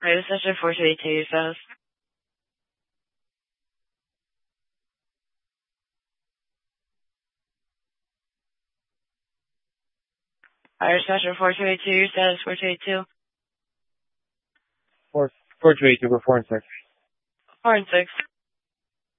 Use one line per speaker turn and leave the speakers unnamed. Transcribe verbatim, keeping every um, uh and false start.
Radio Station four two eight two, your status. Radio Station four two eight two, your status, four two eight two.
Four, four two eight two, we're four and six.
Four and six.